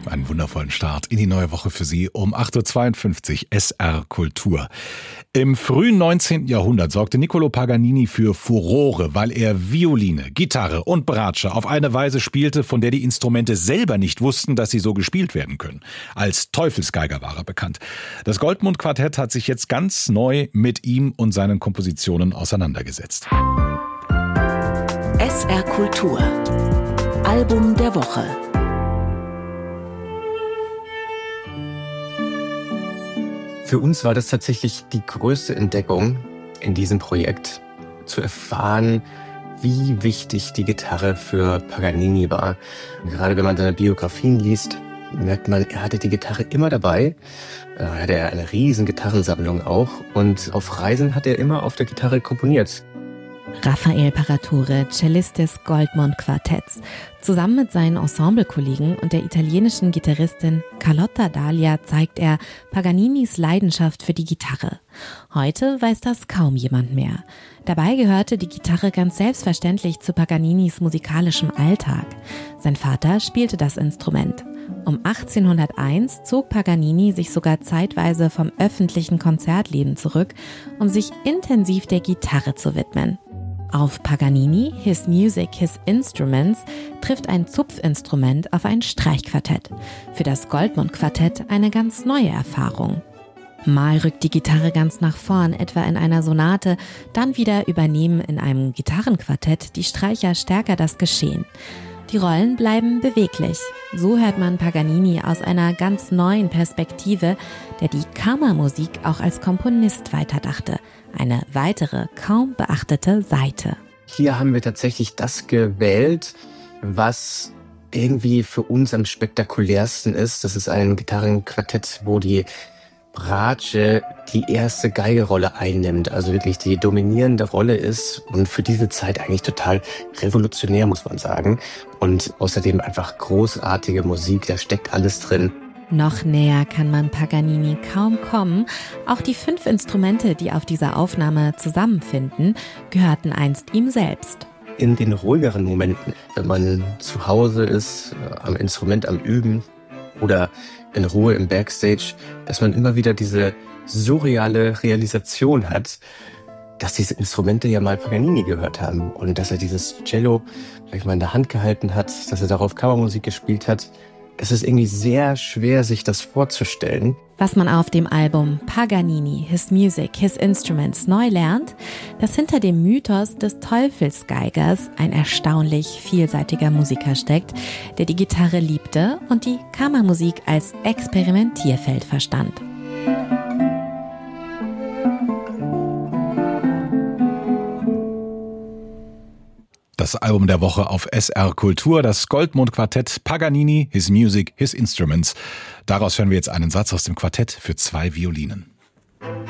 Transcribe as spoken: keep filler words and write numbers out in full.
Einen wundervollen Start in die neue Woche für Sie um acht Uhr zweiundfünfzig S R Kultur. Im frühen neunzehnten Jahrhundert sorgte Niccolò Paganini für Furore, weil er Violine, Gitarre und Bratsche auf eine Weise spielte, von der die Instrumente selber nicht wussten, dass sie so gespielt werden können. Als Teufelsgeiger war er bekannt. Das Goldmund-Quartett hat sich jetzt ganz neu mit ihm und seinen Kompositionen auseinandergesetzt. S R Kultur. Album der Woche. Für uns war das tatsächlich die größte Entdeckung in diesem Projekt, zu erfahren, wie wichtig die Gitarre für Paganini war. Gerade wenn man seine Biografien liest, merkt man, er hatte die Gitarre immer dabei. Er hatte eine riesen Gitarrensammlung auch und auf Reisen hat er immer auf der Gitarre komponiert. Raffaele Paratore, Cellist des Goldmund-Quartetts. Zusammen mit seinen Ensemblekollegen und der italienischen Gitarristin Carlotta Dalia zeigt er Paganinis Leidenschaft für die Gitarre. Heute weiß das kaum jemand mehr. Dabei gehörte die Gitarre ganz selbstverständlich zu Paganinis musikalischem Alltag. Sein Vater spielte das Instrument. Um achtzehnhunderteins zog Paganini sich sogar zeitweise vom öffentlichen Konzertleben zurück, um sich intensiv der Gitarre zu widmen. Auf Paganini, His Music, His Instruments trifft ein Zupfinstrument auf ein Streichquartett. Für das Goldmund-Quartett eine ganz neue Erfahrung. Mal rückt die Gitarre ganz nach vorn, etwa in einer Sonate, dann wieder übernehmen in einem Gitarrenquartett die Streicher stärker das Geschehen. Die Rollen bleiben beweglich. So hört man Paganini aus einer ganz neuen Perspektive, der die Kammermusik auch als Komponist weiterdachte. Eine weitere, kaum beachtete Seite. Hier haben wir tatsächlich das gewählt, was irgendwie für uns am spektakulärsten ist. Das ist ein Gitarrenquartett, wo die Bratsche die erste Geigerolle einnimmt, also wirklich die dominierende Rolle ist und für diese Zeit eigentlich total revolutionär, muss man sagen. Und außerdem einfach großartige Musik, da steckt alles drin. Noch näher kann man Paganini kaum kommen. Auch die fünf Instrumente, die auf dieser Aufnahme zusammenfinden, gehörten einst ihm selbst. In den ruhigeren Momenten, wenn man zu Hause ist, am Instrument am Üben oder in Ruhe im Backstage, dass man immer wieder diese surreale Realisation hat, dass diese Instrumente ja mal Paganini gehört haben und dass er dieses Cello vielleicht mal in der Hand gehalten hat, dass er darauf Kammermusik gespielt hat. Es ist irgendwie sehr schwer, sich das vorzustellen. Was man auf dem Album Paganini, His Music, His Instruments neu lernt, dass hinter dem Mythos des Teufelsgeigers ein erstaunlich vielseitiger Musiker steckt, der die Gitarre liebte und die Kammermusik als Experimentierfeld verstand. Das Album der Woche auf S R Kultur, das Goldmund-Quartett Paganini, His Music, His Instruments. Daraus hören wir jetzt einen Satz aus dem Quartett für zwei Violinen.